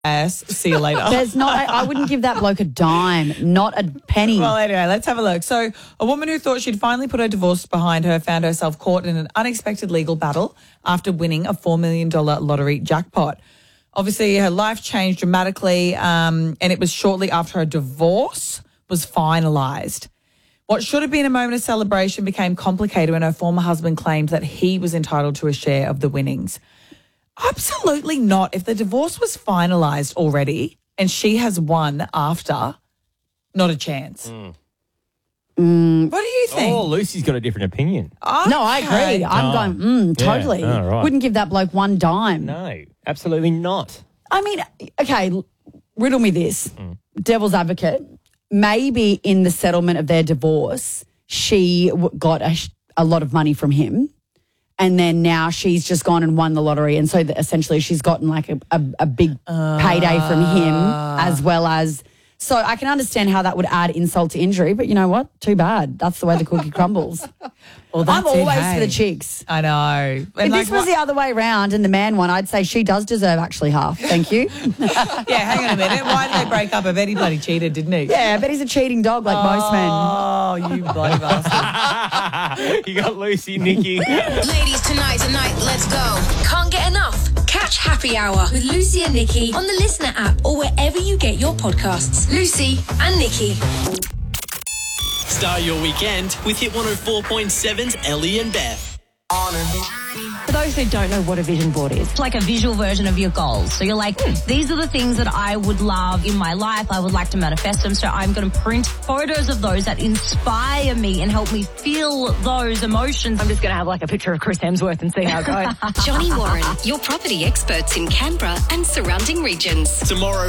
ass. See you later. There's not. I wouldn't give that bloke a dime, not a penny. Well, anyway, let's have a look. So a woman who thought she'd finally put her divorce behind her found herself caught in an unexpected legal battle after winning a $4 million lottery jackpot. Obviously, her life changed dramatically, and it was shortly after her divorce was finalised. What should have been a moment of celebration became complicated when her former husband claimed that he was entitled to a share of the winnings. Absolutely not. If the divorce was finalised already and she has won after, not a chance. What do you think? Oh, Lucy's got a different opinion. No, I agree. I'm going, totally. Yeah. Oh, right. Wouldn't give that bloke one dime. No, absolutely not. I mean, okay, riddle me this. Devil's advocate. Maybe in the settlement of their divorce, she got a lot of money from him. And then now she's just gone and won the lottery. And so essentially she's gotten like a big payday from him as well as. So I can understand how that would add insult to injury. But you know what? Too bad. That's the way the cookie crumbles. Well, I'm always for the chicks. I know. If this was the other way around and the man won, I'd say she does deserve actually half. Thank you. Yeah, hang on a minute. Why did they break up? I bet he bloody cheated, didn't he? Yeah, I bet he's a cheating dog like most men. Oh, you bloody bastard. You got Lucy, Nikki. Ladies, tonight, let's go. Can't get enough? Catch Happy Hour with Lucy and Nikki on the Listener app or wherever you get your podcasts. Lucy and Nikki. Start your weekend with Hit 104.7's Ellie and Beth. For those who don't know what a vision board is, it's like a visual version of your goals. So you're like, these are the things that I would love in my life. I would like to manifest them. So I'm going to print photos of those that inspire me and help me feel those emotions. I'm just going to have like a picture of Chris Hemsworth and see how it goes. Johnny Warren, your property experts in Canberra and surrounding regions. Tomorrow